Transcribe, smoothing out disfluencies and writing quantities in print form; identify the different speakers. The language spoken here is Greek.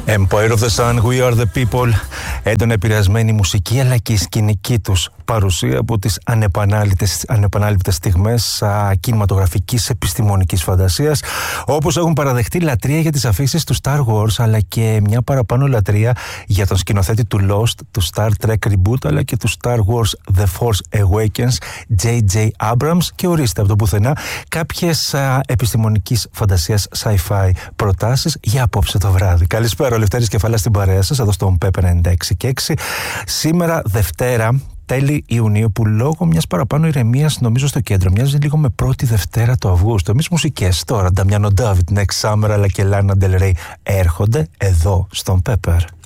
Speaker 1: Empire of the Sun, We Are the People. Έντονα επηρεασμένη μουσική αλλά και η σκηνική τους παρουσία από τις ανεπανάληπτες στιγμές κινηματογραφικής επιστημονικής φαντασίας, όπως έχουν παραδεχτεί λατρεία για τις αφήσεις του Star Wars αλλά και μια παραπάνω λατρεία για τον σκηνοθέτη του Lost, του Star Trek Reboot αλλά και του Star Wars The Force Awakens, J.J. Abrams, και ορίστε από το πουθενά κάποιες επιστημονικής φαντασίας sci-fi προτάσεις για απόψε το βράδυ. Καλησπέρα, ο Λευτέρης Κεφαλάς στην παρέα σας εδώ στον Pepper 96,6. Σήμερα Δευτέρα, τέλη Ιουνίου, που λόγω μιας παραπάνω ηρεμίας νομίζω στο κέντρο μοιάζει λίγο με πρώτη Δευτέρα του Αυγούστου. Εμείς μουσικές τώρα, Νταμιάνο Ντάβιτ, Next Summer αλλά και Λάνα Del Rey έρχονται εδώ στον Pepper.